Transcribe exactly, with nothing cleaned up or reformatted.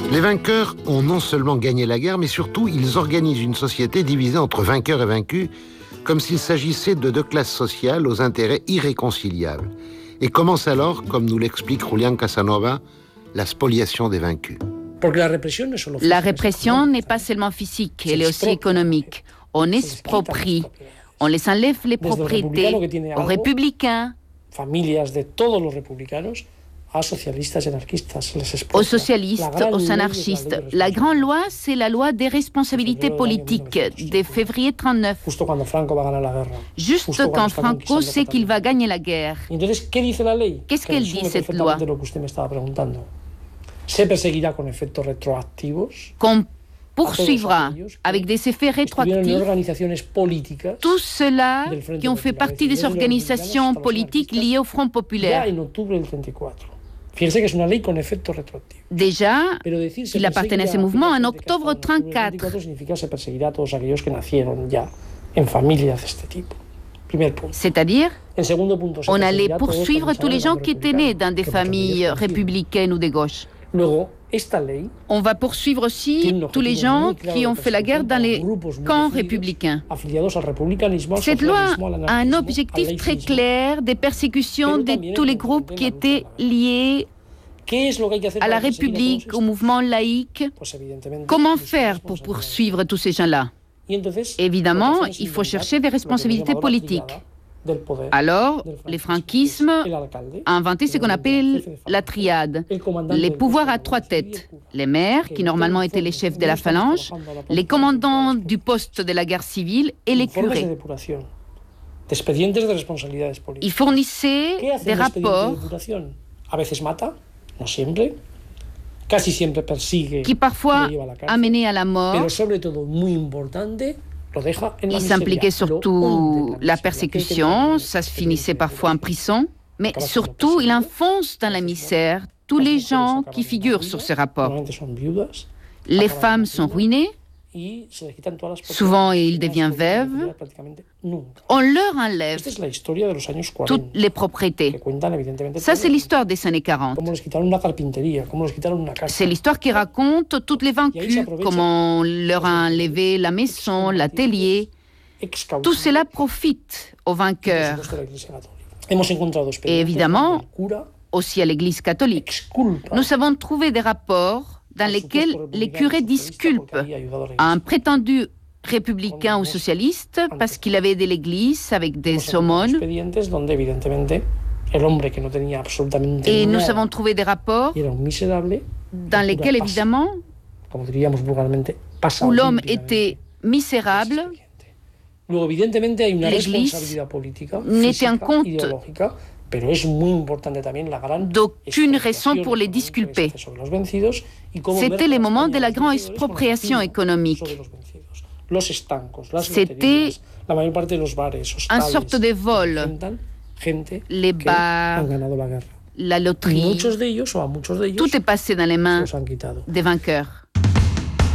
Les vainqueurs ont non seulement gagné la guerre, mais surtout ils organisent une société divisée entre vainqueurs et vaincus, comme s'il s'agissait de deux classes sociales aux intérêts irréconciliables. Et commence alors, comme nous l'explique Julián Casanova, la spoliation des vaincus. La répression n'est pas seulement physique, elle est aussi économique. On exproprie, on les enlève les propriétés aux républicains, aux socialistes, aux anarchistes. La grande loi, c'est la loi des responsabilités politiques de février trente-neuf. Juste quand Franco sait qu'il va gagner la guerre. Qu'est-ce qu'elle dit, cette loi? Qu'on poursuivra avec des effets rétroactifs tous ceux-là qui ont fait partie des organisations politiques liées au Front populaire. Déjà, il appartenait à ce mouvement en octobre trente-quatre. C'est-à-dire, on allait poursuivre tous les gens qui étaient nés dans des familles républicaines ou de gauche. On va poursuivre aussi tous les gens qui ont fait la guerre dans les camps républicains. Cette loi a un objectif très clair de persécution de tous les groupes qui étaient liés à la République, au mouvement laïque. Comment faire pour poursuivre tous ces gens-là? Évidemment, il faut chercher des responsabilités politiques. Alors, le franquisme a inventé ce qu'on appelle la triade, les pouvoirs à trois têtes. Les maires, qui normalement étaient les chefs de la phalange, les commandants du poste de la guerre civile et les curés. Ils fournissaient des rapports qui parfois amenaient à la mort. Il s'impliquait surtout la persécution, ça se finissait parfois en prison, mais surtout il enfonce dans la misère tous les gens qui figurent sur ces rapports. Les femmes sont ruinées, souvent ils deviennent veuves, on leur enlève toutes les propriétés. Ça, c'est l'histoire des années quarante. C'est l'histoire qui raconte toutes les vaincus, comment on leur a enlevé la maison, l'atelier. Tout cela profite aux vainqueurs. Et évidemment, aussi à l'Église catholique. Nous avons trouvé des rapports dans lesquels les curés disculpent un prétendu républicain ou socialiste parce qu'il avait aidé l'Église avec des aumônes. Et nous avons trouvé des rapports dans lesquels, évidemment, où l'homme était misérable, l'Église n'était en compte d'aucune raison pour les disculper. C'était les moments de la grande expropriation économique. C'était une sorte de vol. Les bars, la loterie, tout est passé dans les mains des vainqueurs.